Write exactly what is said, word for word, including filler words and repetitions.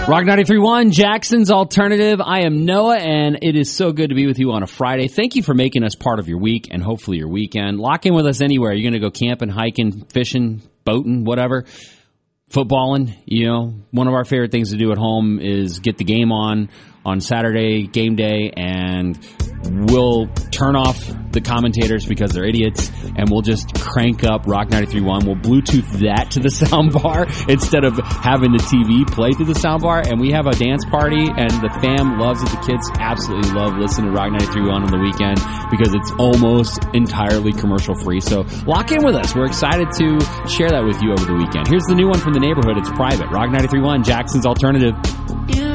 Rock ninety-three point one, Jackson's Alternative. I am Noah, and it is so good to be with you on a Friday. Thank you for making us part of your week and hopefully your weekend. Lock in with us anywhere. You're going to go camping, hiking, fishing, boating, whatever. Footballing, you know, one of our favorite things to do at home is get the game on on Saturday, game day, and we'll turn off the commentators because they're idiots, and we'll just crank up Rock ninety-three point one. We'll Bluetooth that to the sound bar instead of having the T V play through the sound bar, and we have a dance party, and the fam loves it. The kids absolutely love listening to Rock ninety-three point one on the weekend because it's almost entirely commercial-free. So lock in with us. We're excited to share that with you over the weekend. Here's the new one from the neighborhood. It's private. Rock ninety-three point one, Jackson's Alternative.